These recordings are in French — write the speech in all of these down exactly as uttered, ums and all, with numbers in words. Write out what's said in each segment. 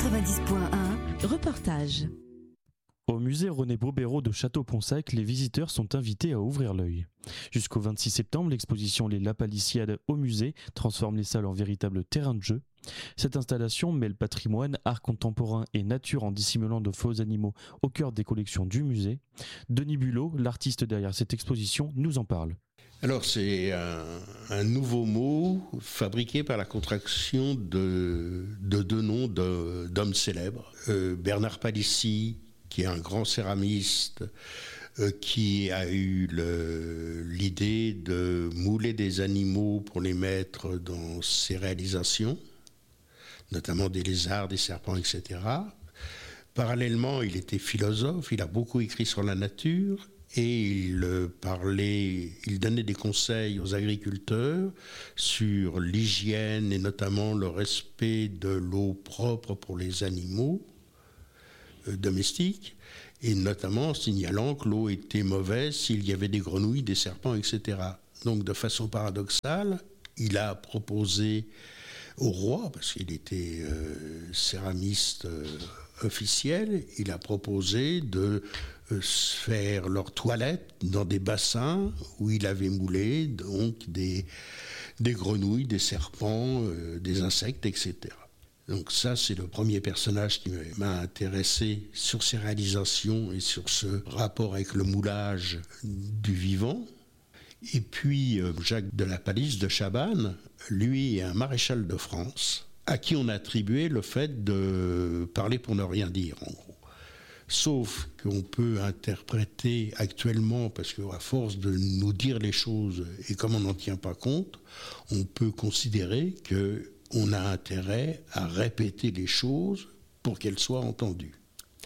quatre-vingt-dix point un. Reportage. Au musée René Bobéro de Château-Ponsac, les visiteurs sont invités à ouvrir l'œil. Jusqu'au vingt-six septembre, l'exposition Les Lapaliciades au musée transforme les salles en véritable terrain de jeu. Cette installation mêle patrimoine, art contemporain et nature en dissimulant de faux animaux au cœur des collections du musée. Denis Bulot, l'artiste derrière cette exposition, nous en parle. Alors c'est un, un nouveau mot fabriqué par la contraction de, de deux noms de, d'hommes célèbres. Euh, Bernard Palissy, qui est un grand céramiste, euh, qui a eu le, l'idée de mouler des animaux pour les mettre dans ses réalisations, notamment des lézards, des serpents, et cetera. Parallèlement, il était philosophe, il a beaucoup écrit sur la nature et il parlait, il donnait des conseils aux agriculteurs sur l'hygiène et notamment le respect de l'eau propre pour les animaux domestiques, et notamment en signalant que l'eau était mauvaise s'il y avait des grenouilles, des serpents, et cetera. Donc de façon paradoxale, il a proposé au roi, parce qu'il était euh, céramiste euh, officiel, il a proposé de euh, faire leurs toilettes dans des bassins où il avait moulé donc des, des grenouilles, des serpents, euh, des insectes, et cetera. Donc ça, c'est le premier personnage qui m'a intéressé sur ses réalisations et sur ce rapport avec le moulage du vivant. Et puis Jacques de la Palisse de Chabannes, lui est un maréchal de France, à qui on a attribué le fait de parler pour ne rien dire, en gros. Sauf qu'on peut interpréter actuellement, parce qu'à force de nous dire les choses, et comme on n'en tient pas compte, on peut considérer que on a intérêt à répéter les choses pour qu'elles soient entendues.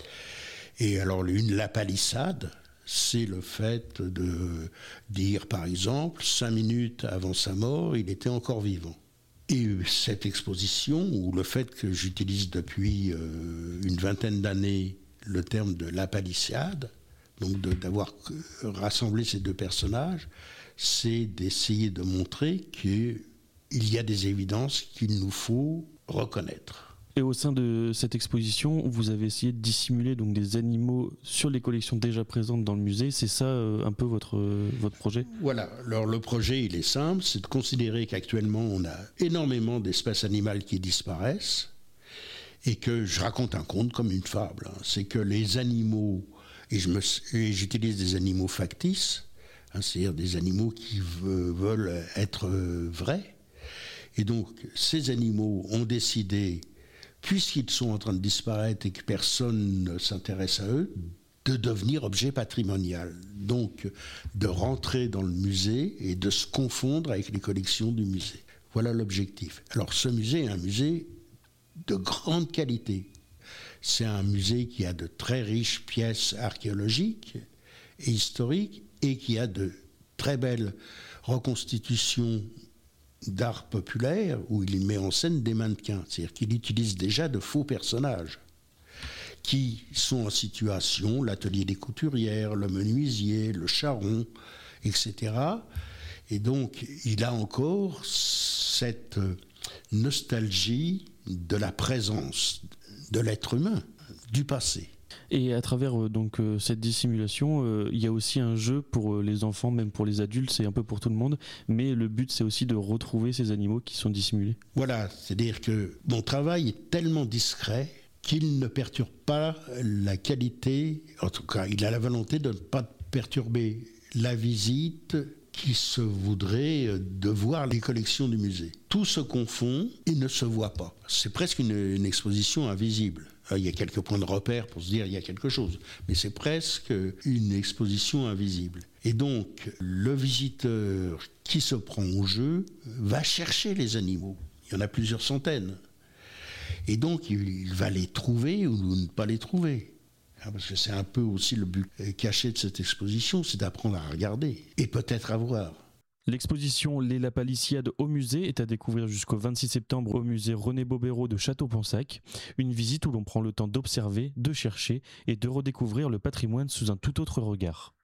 Et alors, une lapalissade, c'est le fait de dire, par exemple, cinq minutes avant sa mort, il était encore vivant. Et cette exposition, ou le fait que j'utilise depuis euh, une vingtaine d'années le terme de lapaliciade, donc de, d'avoir rassemblé ces deux personnages, c'est d'essayer de montrer que il y a des évidences qu'il nous faut reconnaître. Et au sein de cette exposition, vous avez essayé de dissimuler donc des animaux sur les collections déjà présentes dans le musée. C'est ça euh, un peu votre, euh, votre projet ? Voilà. Alors le projet, il est simple, c'est de considérer qu'actuellement, on a énormément d'espèces animales qui disparaissent et que je raconte un conte comme une fable. Hein. C'est que les animaux, et, je me, et j'utilise des animaux factices, hein, c'est-à-dire des animaux qui ve, veulent être euh, vrais. Et donc, ces animaux ont décidé, puisqu'ils sont en train de disparaître et que personne ne s'intéresse à eux, de devenir objet patrimonial. Donc, de rentrer dans le musée et de se confondre avec les collections du musée. Voilà l'objectif. Alors, ce musée est un musée de grande qualité. C'est un musée qui a de très riches pièces archéologiques et historiques et qui a de très belles reconstitutions d'art populaire où il met en scène des mannequins. C'est-à-dire qu'il utilise déjà de faux personnages qui sont en situation, l'atelier des couturières, le menuisier, le charron, et cetera. Et donc, il a encore cette nostalgie de la présence de l'être humain, du passé. Et à travers euh, donc euh, cette dissimulation, euh, il y a aussi un jeu pour euh, les enfants, même pour les adultes, c'est un peu pour tout le monde. Mais le but, c'est aussi de retrouver ces animaux qui sont dissimulés. Voilà, c'est-à-dire que mon travail est tellement discret qu'il ne perturbe pas la qualité, en tout cas, il a la volonté de ne pas perturber la visite qui se voudrait de voir les collections du musée. Tout se confond et ne se voit pas. C'est presque une, une exposition invisible. Il y a quelques points de repère pour se dire il y a quelque chose, mais c'est presque une exposition invisible. Et donc, le visiteur qui se prend au jeu va chercher les animaux. Il y en a plusieurs centaines. Et donc, il va les trouver ou ne pas les trouver. Parce que c'est un peu aussi le but caché de cette exposition, c'est d'apprendre à regarder et peut-être à voir. L'exposition Les Lapaliciades au musée est à découvrir jusqu'au vingt-six septembre au musée René Bobéro de Château-Ponsac. Une visite où l'on prend le temps d'observer, de chercher et de redécouvrir le patrimoine sous un tout autre regard.